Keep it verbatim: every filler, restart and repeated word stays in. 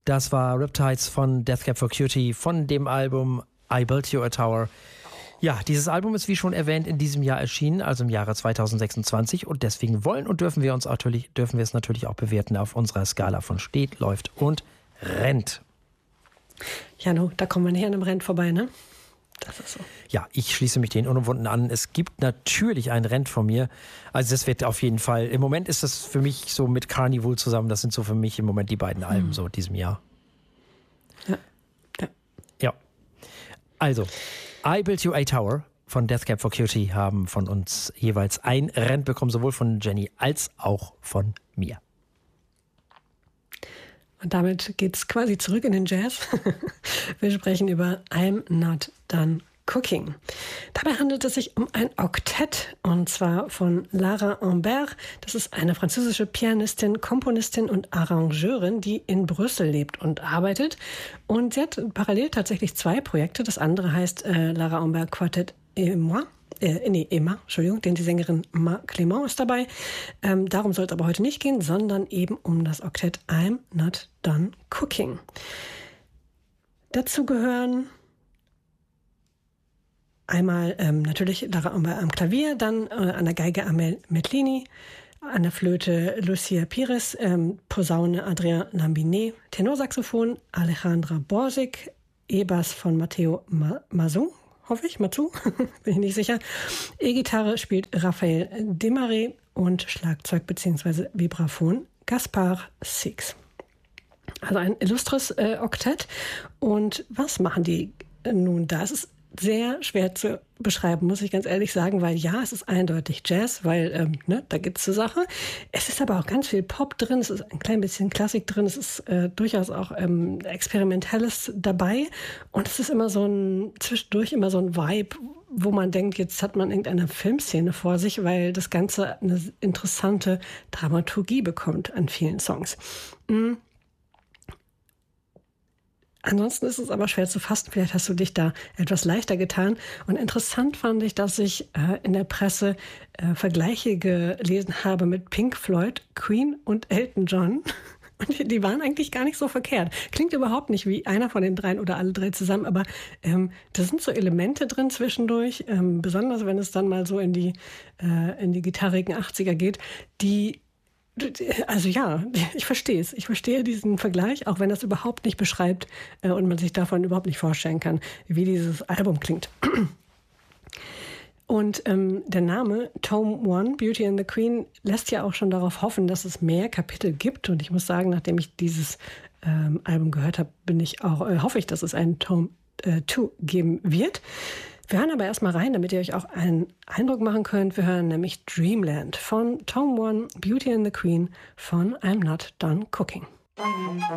Das war Riptides von Death Cab for Cutie von dem Album I Built You a Tower. Ja, dieses Album ist wie schon erwähnt in diesem Jahr erschienen, also im Jahre zweitausendsechsundzwanzig, und deswegen wollen und dürfen wir uns natürlich, dürfen wir es natürlich auch bewerten auf unserer Skala von steht, läuft und rennt. Jano, da kommen wir nicht an einem Rennt vorbei, ne? Das ist so. Ja, ich schließe mich den Unumwunden an. Es gibt natürlich ein Rennt von mir. Also das wird auf jeden Fall, im Moment ist das für mich so mit Carnival zusammen, das sind so für mich im Moment die beiden Alben hm. so in diesem Jahr. Ja. Ja. Ja. Also, I Built You a Tower von Death Cab for Cutie haben von uns jeweils ein Rennt bekommen, sowohl von Jenny als auch von mir. Und damit geht's quasi zurück in den Jazz. Wir sprechen über I'm Not Done Cooking. Dabei handelt es sich um ein Oktett, und zwar von Lara Humbert. Das ist eine französische Pianistin, Komponistin und Arrangeurin, die in Brüssel lebt und arbeitet. Und sie hat parallel tatsächlich zwei Projekte. Das andere heißt äh, Lara Humbert Quartet et moi. Äh, nee, Emma, Entschuldigung, denn die Sängerin Ma Clément ist dabei. Ähm, darum soll es aber heute nicht gehen, sondern eben um das Oktett I'm Not Done Cooking. Dazu gehören einmal ähm, natürlich Lara Humbert am Klavier, dann äh, an der Geige Amel Metlini, an der Flöte Lucia Pires, ähm, Posaune Adrien Lambinet, Tenorsaxophon Alejandra Borsig, E-Bass von Matteo Ma Mazon, hoffe ich, Matsu, bin ich nicht sicher. E-Gitarre spielt Raphael Desmarais und Schlagzeug bzw. Vibraphon Gaspard Six. Also ein illustres äh, Oktett. Und was machen die nun da? Es ist sehr schwer zu beschreiben, muss ich ganz ehrlich sagen, weil ja, es ist eindeutig Jazz, weil ähm, ne, da geht's zur Sache. Es ist aber auch ganz viel Pop drin, es ist ein klein bisschen Klassik drin, es ist äh, durchaus auch ähm, Experimentelles dabei, und es ist immer so ein, zwischendurch immer so ein Vibe, wo man denkt, jetzt hat man irgendeine Filmszene vor sich, weil das Ganze eine interessante Dramaturgie bekommt an vielen Songs. Mhm. Ansonsten ist es aber schwer zu fassen. Vielleicht hast du dich da etwas leichter getan. Und interessant fand ich, dass ich äh, in der Presse äh, Vergleiche gelesen habe mit Pink Floyd, Queen und Elton John. Und die, die waren eigentlich gar nicht so verkehrt. Klingt überhaupt nicht wie einer von den dreien oder alle drei zusammen, aber ähm, da sind so Elemente drin zwischendurch, ähm, besonders wenn es dann mal so in die, äh, in die gitarrigen achtziger geht, die Also ja, ich verstehe es. Ich verstehe diesen Vergleich, auch wenn das überhaupt nicht beschreibt äh, und man sich davon überhaupt nicht vorstellen kann, wie dieses Album klingt. Und ähm, der Name Tome One, Beauty and the Queen, lässt ja auch schon darauf hoffen, dass es mehr Kapitel gibt. Und ich muss sagen, nachdem ich dieses ähm, Album gehört habe, bin ich auch, äh, hoffe ich, dass es einen Tome äh, Two geben wird. Wir hören aber erstmal rein, damit ihr euch auch einen Eindruck machen könnt. Wir hören nämlich Dreamland von Tome One, Beauty and the Queen von I'm Not Done Cooking.